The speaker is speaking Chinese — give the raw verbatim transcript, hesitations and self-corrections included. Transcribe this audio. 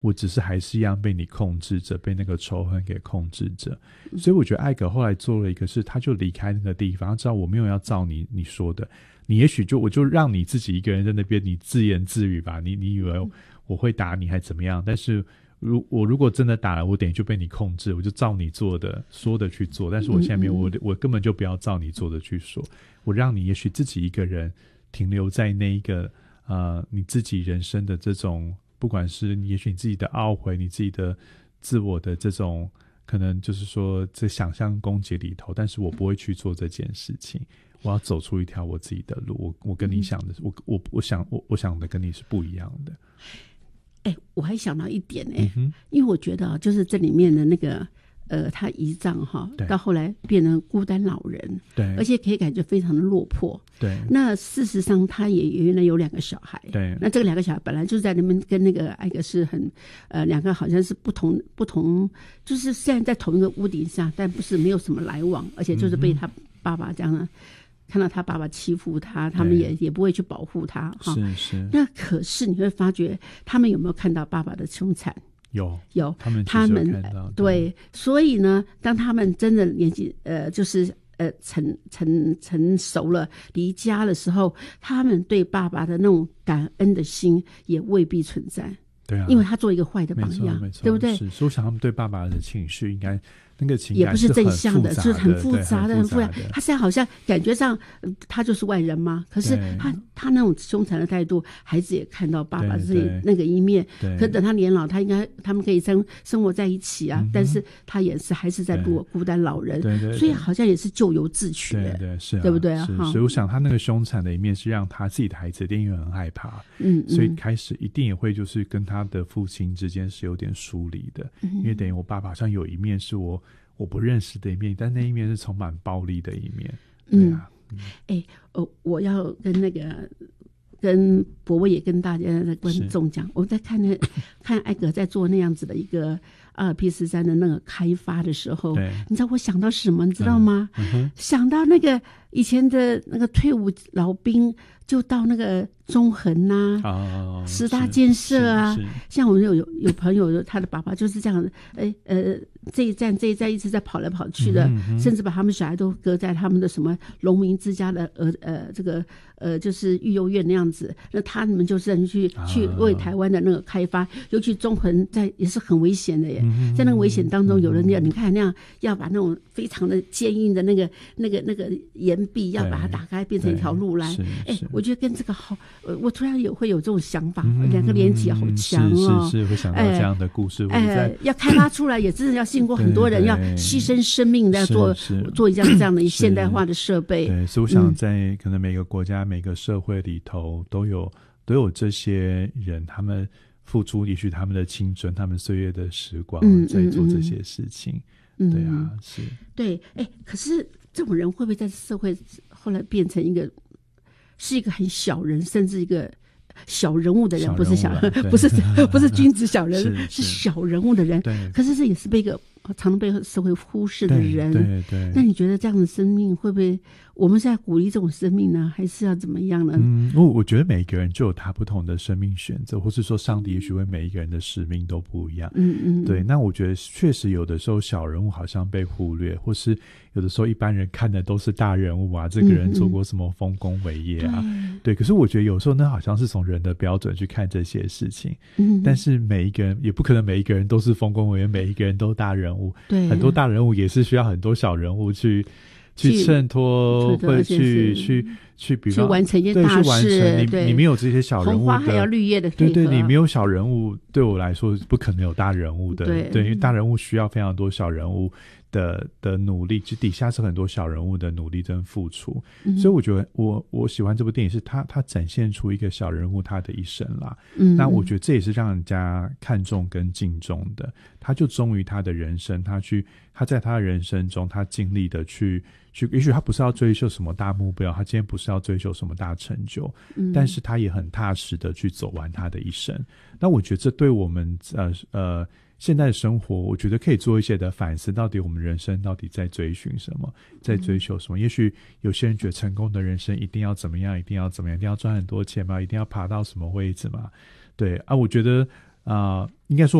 我只是还是一样被你控制着，被那个仇恨给控制着。所以我觉得艾格后来做了一个是，他就离开那个地方，他知道我没有要照你你说的，你也许就我就让你自己一个人在那边，你自言自语吧，你你以为我会打你还怎么样？但是如我如果真的打了，我等于就被你控制，我就照你做的说的去做。但是我现在没有，我我根本就不要照你做的去说，我让你也许自己一个人停留在那一个呃你自己人生的这种，不管是也许你自己的懊悔，你自己的自我的这种可能就是说在想象攻击里头，但是我不会去做这件事情。我要走出一条我自己的路，我我跟你想的，我我我想我我想的跟你是不一样的。 哎、欸，我还想到一点哎、欸嗯，因为我觉得就是这里面的那个呃，他姨丈哈，到后来变成孤单老人， 对， 而且可以感觉非常的落魄， 对。 那事实上，他也原来有两个小孩， 对。 那这个两个小孩本来就是在那边跟那个艾格是很呃，两个好像是不同不同，就是虽然在同一个屋顶下，但不是没有什么来往，而且就是被他爸爸这样的。嗯，看到他爸爸欺负他，他们也也不会去保护他哈。 是是。 那可是你会发觉，他们有没有看到爸爸的凶残？ 有有， 他们他们看到对，所以呢，当他们真的年纪呃，就是呃成成成熟了，离家的时候，他们对爸爸的那种感恩的心也未必存在。 对啊， 因为他做一个坏的榜样，对不对？ 是，所以我想他们对爸爸的情绪应该那个情感也不是正向的， 就是很复杂的， 很复杂的。他现在好像感觉上、呃、他就是外人嘛，可是他他那种凶残的态度，孩子也看到爸爸自己那个一面。可等他年老，他应该他们可以生生活在一起啊，嗯、但是他也是还是在孤孤单老人， 对对对， 所以好像也是咎由自取， 对对是、啊， 对不对啊？ 所以我想他那个凶残的一面是让他自己的孩子一定会很害怕， 嗯， 所以开始一定也会就是跟他的父亲之间是有点疏离的，嗯、因为等于我爸爸好像有一面是我。我不认识的一面，但那一面是充满暴力的一面。对啊， 哎、嗯，哦、欸，我要跟那个跟博伟也跟大家的观众讲，我在看那看艾格在做那样子的一个阿尔卑斯山的那个开发的时候，你知道我想到什么？你知道吗？ 嗯嗯、 想到那个以前的那个退伍老兵，就到那个中横呐、啊哦， 十大建设啊，像我们有有有朋友，他的爸爸就是这样，哎呃，这一站这一站一直在跑来跑去的，嗯、甚至把他们小孩都搁在他们的什么农民之家的呃呃这个呃就是育幼院那样子，那他们就是去、哦、去为台湾的那个开发，尤其中横在也是很危险的耶，嗯、在那个危险当中，有人要、嗯、你看那样要把那种非常的坚硬的那个那个那个岩壁要把它打开，变成一条路来，哎，我觉得跟这个好。呃，我突然有会有这种想法，嗯、两个连结好强哦， 是是是，会想到这样的故事。 哎，哎要开发出来，也真的要经过很多人要牺牲生命的做做一这样这样的现代化的设备。 对，所以我想在可能每个国家、嗯、每个社会里头都有都有这些人，他们付出也许他们的青春、他们岁月的时光，嗯、在做这些事情。嗯、对啊，是。 对，哎，可是这种人会不会在社会后来变成一个？是一个很小人，甚至一个小人物的人，人不是小人，不是不是君子小人，是, 是小人物的人。可是这也是被一个常常被社会忽视的人。 对 对, 对。 那你觉得这样的生命会不会？我们是在鼓励这种生命呢，还是要怎么样呢？ 嗯，我我觉得每一个人就有他不同的生命选择，或是说上帝也许为每一个人的使命都不一样。 嗯嗯。 对，那我觉得确实有的时候小人物好像被忽略，或是有的时候一般人看的都是大人物啊，这个人做过什么丰功伟业啊。嗯、对, 对，可是我觉得有时候那好像是从人的标准去看这些事情。嗯。但是每一个人也不可能每一个人都是丰功伟业，每一个人都大人物。 对。 很多大人物也是需要很多小人物去。去衬托，或者去去去，比方去完成一件大事。 你对你没有这些小人物的， 红花还要绿叶的配合。 对对，你没有小人物，对我来说不可能有大人物的。 对对，因为大人物需要非常多小人物的的努力，就底下是很多小人物的努力跟付出。嗯、所以我觉得我我喜欢这部电影是它它展现出一个小人物他的一生啦。嗯，那我觉得这也是让人家看重跟敬重的。他就忠于他的人生，他去他在他的人生中，他尽力的去去，也许他不是要追求什么大目标，他今天不是要追求什么大成就，嗯、但是他也很踏实的去走完他的一生。那我觉得这对我们呃呃现在的生活，我觉得可以做一些的反思，到底我们人生到底在追寻什么，在追求什么？嗯、也许有些人觉得成功的人生一定要怎么样，一定要怎么样，一定要赚很多钱嘛，一定要爬到什么位置嘛？对啊，我觉得。 呃，应该说